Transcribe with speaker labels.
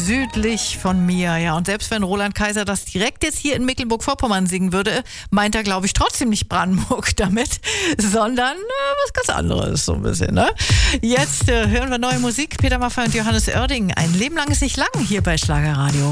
Speaker 1: südlich von mir. Ja, und selbst wenn Roland Kaiser das direkt jetzt hier in Mecklenburg-Vorpommern singen würde, meint er, glaube ich, trotzdem nicht Brandenburg damit, sondern was ganz anderes, so ein bisschen, ne? Jetzt hören wir neue Musik. Peter Maffay und Johannes Oerding. Ein Leben lang ist nicht lang hier bei Schlagerradio.